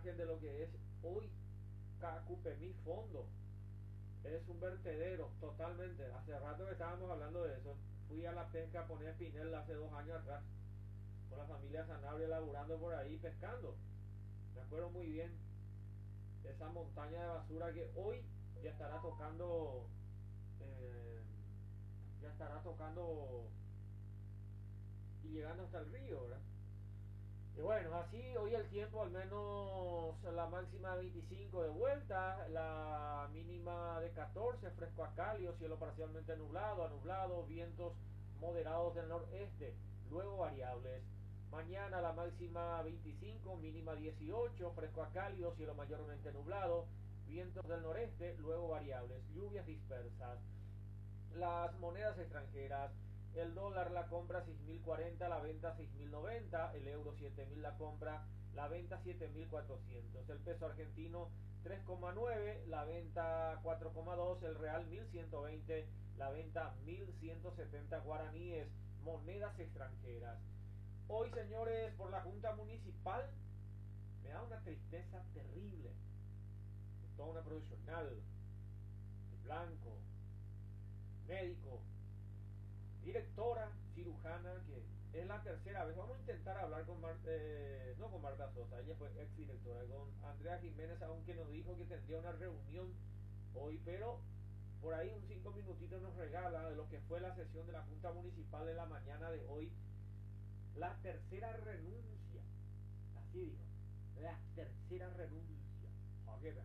imagen de lo que es hoy Cacupemí Fondo. Es un vertedero, totalmente. Hace rato que estábamos hablando de eso. Fui a la pesca a poner Pinel hace 2 años atrás, con la familia Sanabria laburando por ahí pescando. Me acuerdo muy bien de esa montaña de basura que hoy ya estará tocando, eh, ya estará tocando y llegando hasta el río, ¿verdad? Y bueno, así hoy el tiempo, al menos la máxima de 25 de vuelta, la mínima de 14, fresco a cálido, cielo parcialmente nublado, a nublado, vientos moderados del noreste, luego variables. Mañana la máxima 25, mínima 18, fresco a cálido, cielo mayormente nublado, vientos del noreste, luego variables, lluvias dispersas. Las monedas extranjeras, el dólar la compra 6.040, la venta 6.090, el euro 7.000 la compra, la venta 7.400, el peso argentino 3,9, la venta 4,2, el real 1.120, la venta 1.170 guaraníes, monedas extranjeras. Hoy, señores, por la Junta Municipal, me da una tristeza terrible. Toda una profesional, de blanco, médico, directora, cirujana, que es la tercera vez. Vamos a intentar hablar con no con Marta Sosa, ella fue ex directora, con Andrea Jiménez, aunque nos dijo que tendría una reunión hoy, pero por ahí un 5 minutitos nos regala de lo que fue la sesión de la Junta Municipal en la mañana de hoy. La tercera renuncia, así dijo, la tercera renuncia. Yo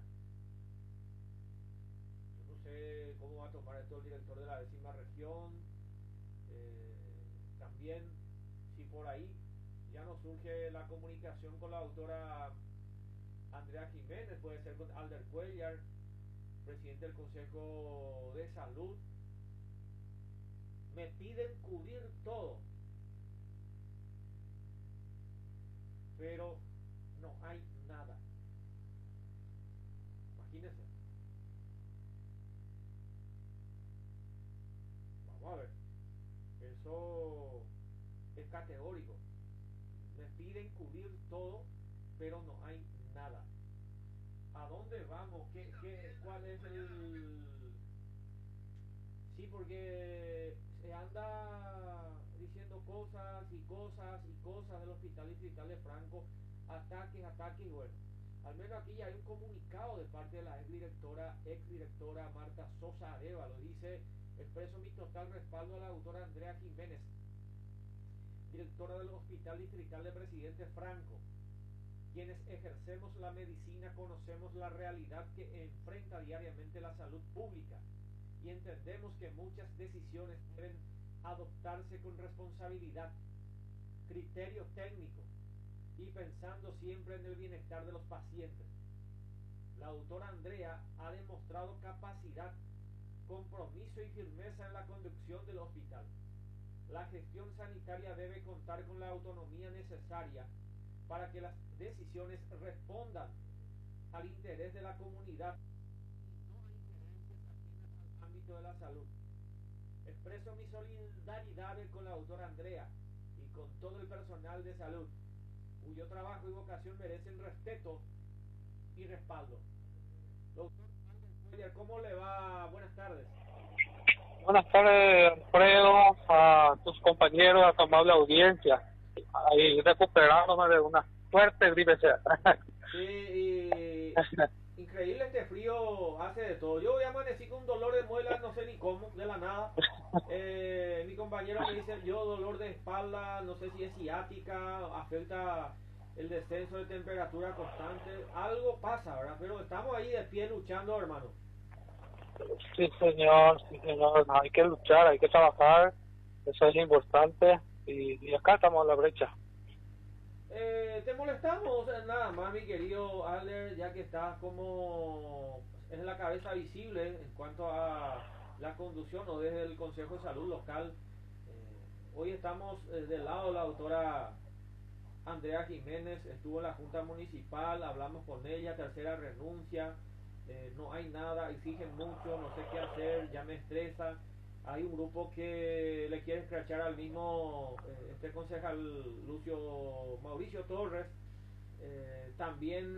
no sé cómo va a tomar esto el director de la 10ª región. También, si por ahí ya no surge la comunicación con la doctora Andrea Jiménez, puede ser con Alder Cuellar, presidente del Consejo de Salud. Me piden cubrir todo, pero no hay nada. Imagínense. Vamos a ver. Eso es categórico. Me piden cubrir todo, pero no hay nada. ¿A dónde vamos? ¿Cuál es el...? Sí, porque se anda diciendo cosas y cosas y cosas del hospital distrital de Franco, ataques y bueno. Al menos aquí ya hay un comunicado de parte de la ex directora Marta Sosa Arevalo. Dice: expreso mi total respaldo a la doctora Andrea Jiménez, directora del Hospital Distrital de Presidente Franco. Quienes ejercemos la medicina conocemos la realidad que enfrenta diariamente la salud pública y entendemos que muchas decisiones deben adoptarse con responsabilidad, criterio técnico y pensando siempre en el bienestar de los pacientes. La doctora Andrea ha demostrado capacidad, compromiso y firmeza en la conducción del hospital. La gestión sanitaria debe contar con la autonomía necesaria para que las decisiones respondan al interés de la comunidad y no a intereses ajenos al ámbito de la salud. Expreso mi solidaridad con la doctora Andrea y con todo el personal de salud, cuyo trabajo y vocación merecen respeto y respaldo. Doctor Alder, ¿cómo le va? Buenas tardes. Buenas tardes, Alfredo, a tus compañeros, a tu amable audiencia. Ahí recuperándome de una fuerte gripe. Sí, y increíble, este frío hace de todo. Yo hoy amanecí con un dolor de muela, no sé ni cómo, de la nada. Mi compañero me dice, yo dolor de espalda, no sé si es ciática, afecta el descenso de temperatura constante. Algo pasa, ¿verdad? Pero estamos ahí de pie luchando, hermano. Sí, señor, no, hay que luchar, hay que trabajar, eso es lo importante, y acá estamos a la brecha. Te molestamos nada más, mi querido Alder, ya que estás como es la cabeza visible en cuanto a la conducción o desde el Consejo de Salud local. Hoy estamos del lado de la doctora Andrea Jiménez, estuvo en la Junta Municipal, hablamos con ella, tercera renuncia, no hay nada, exigen mucho, no sé qué hacer, ya me estresa. Hay un grupo que le quiere escrachar al mismo concejal Mauricio Torres. También